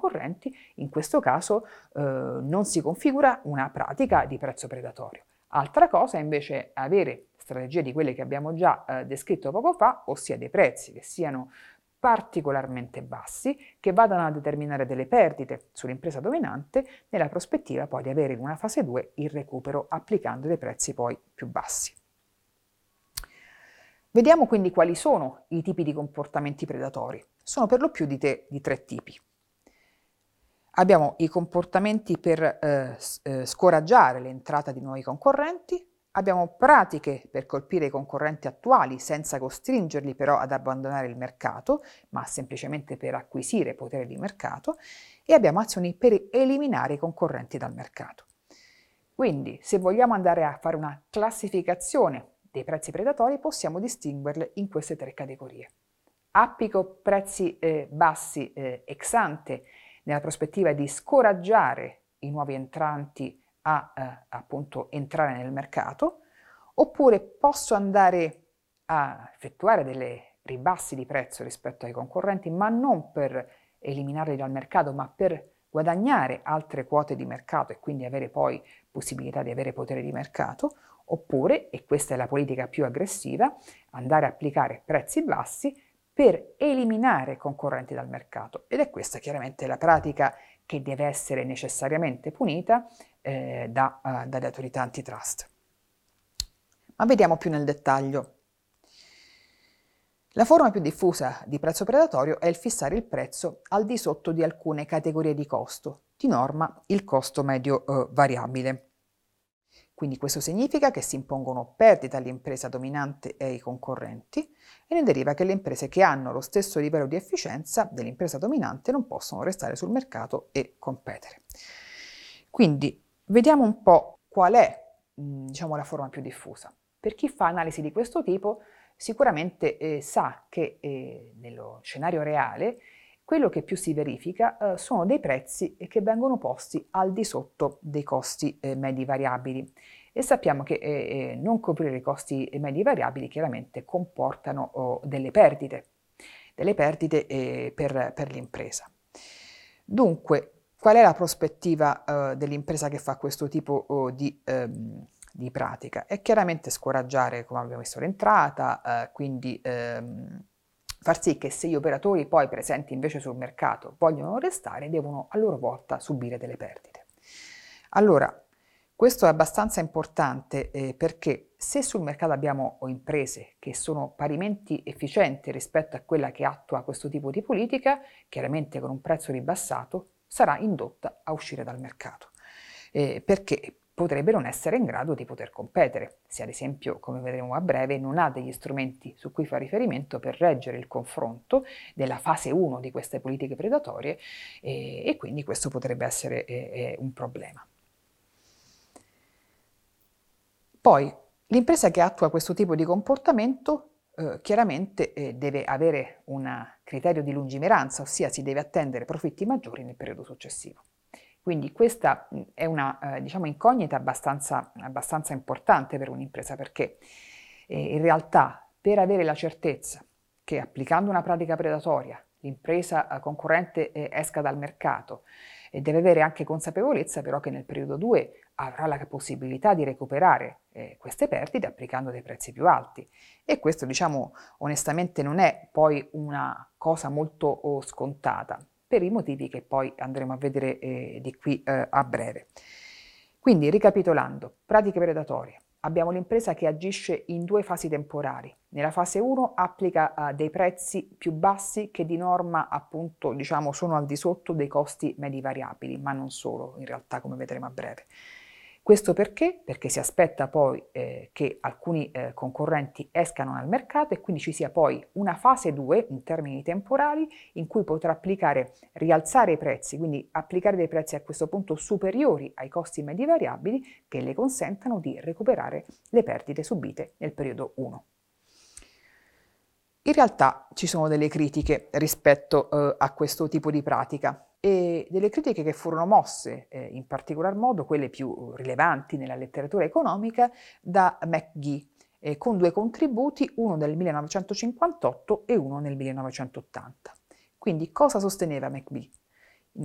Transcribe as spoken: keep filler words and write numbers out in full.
concorrenti, in questo caso eh, non si configura una pratica di prezzo predatorio. Altra cosa è invece avere strategie di quelle che abbiamo già eh, descritto poco fa, ossia dei prezzi che siano particolarmente bassi, che vadano a determinare delle perdite sull'impresa dominante, nella prospettiva poi di avere in una fase due il recupero applicando dei prezzi poi più bassi. Vediamo quindi quali sono i tipi di comportamenti predatori. Sono per lo più di, te, di tre tipi. Abbiamo i comportamenti per eh, scoraggiare l'entrata di nuovi concorrenti, abbiamo pratiche per colpire i concorrenti attuali senza costringerli però ad abbandonare il mercato, ma semplicemente per acquisire potere di mercato, e abbiamo azioni per eliminare i concorrenti dal mercato. Quindi, se vogliamo andare a fare una classificazione dei prezzi predatori, possiamo distinguerle in queste tre categorie. Applico prezzi eh, bassi eh, ex ante nella prospettiva di scoraggiare i nuovi entranti a eh, appunto entrare nel mercato, oppure posso andare a effettuare delle ribassi di prezzo rispetto ai concorrenti, ma non per eliminarli dal mercato, ma per guadagnare altre quote di mercato e quindi avere poi possibilità di avere potere di mercato, oppure, e questa è la politica più aggressiva, andare a applicare prezzi bassi per eliminare concorrenti dal mercato. Ed è questa chiaramente la pratica che deve essere necessariamente punita eh, da, uh, dalle autorità antitrust. Ma vediamo più nel dettaglio. La forma più diffusa di prezzo predatorio è il fissare il prezzo al di sotto di alcune categorie di costo, di norma il costo medio uh, variabile. Quindi questo significa che si impongono perdite all'impresa dominante e ai concorrenti e ne deriva che le imprese che hanno lo stesso livello di efficienza dell'impresa dominante non possono restare sul mercato e competere. Quindi vediamo un po' qual è, diciamo, la forma più diffusa. Per chi fa analisi di questo tipo sicuramente eh, sa che eh, nello scenario reale quello che più si verifica eh, sono dei prezzi che vengono posti al di sotto dei costi eh, medi variabili e sappiamo che eh, non coprire i costi medi variabili chiaramente comportano oh, delle perdite, delle perdite eh, per, per l'impresa. Dunque, qual è la prospettiva eh, dell'impresa che fa questo tipo oh, di, ehm, di pratica? È chiaramente scoraggiare, come abbiamo visto, l'entrata, eh, quindi ehm, far sì che se gli operatori poi presenti invece sul mercato vogliono restare, devono a loro volta subire delle perdite. Allora, questo è abbastanza importante eh, perché se sul mercato abbiamo imprese che sono parimenti efficienti rispetto a quella che attua questo tipo di politica, chiaramente con un prezzo ribassato, sarà indotta a uscire dal mercato, eh, perché potrebbe non essere in grado di poter competere, se ad esempio, come vedremo a breve, non ha degli strumenti su cui fa riferimento per reggere il confronto della fase uno di queste politiche predatorie e, e quindi questo potrebbe essere eh, un problema. Poi, l'impresa che attua questo tipo di comportamento eh, chiaramente eh, deve avere un criterio di lungimiranza, ossia si deve attendere profitti maggiori nel periodo successivo. Quindi questa è una eh, diciamo, incognita abbastanza, abbastanza importante per un'impresa perché eh, in realtà per avere la certezza che applicando una pratica predatoria l'impresa eh, concorrente eh, esca dal mercato e deve avere anche consapevolezza però che nel periodo due avrà la possibilità di recuperare eh, queste perdite applicando dei prezzi più alti e questo diciamo onestamente non è poi una cosa molto oh, scontata per i motivi che poi andremo a vedere eh, di qui eh, a breve. Quindi, ricapitolando, pratiche predatorie. Abbiamo l'impresa che agisce in due fasi temporali. Nella fase uno applica uh, dei prezzi più bassi che di norma appunto diciamo sono al di sotto dei costi medi variabili, ma non solo in realtà come vedremo a breve. Questo perché? Perché si aspetta poi eh, che alcuni eh, concorrenti escano dal mercato e quindi ci sia poi una fase due in termini temporali in cui potrà applicare, rialzare i prezzi, quindi applicare dei prezzi a questo punto superiori ai costi medi variabili che le consentano di recuperare le perdite subite nel periodo uno. In realtà ci sono delle critiche rispetto eh, a questo tipo di pratica e delle critiche che furono mosse, eh, in particolar modo quelle più rilevanti nella letteratura economica, da McGee, eh, con due contributi, uno nel millenovecentocinquantotto e uno nel millenovecentottanta. Quindi cosa sosteneva McGee?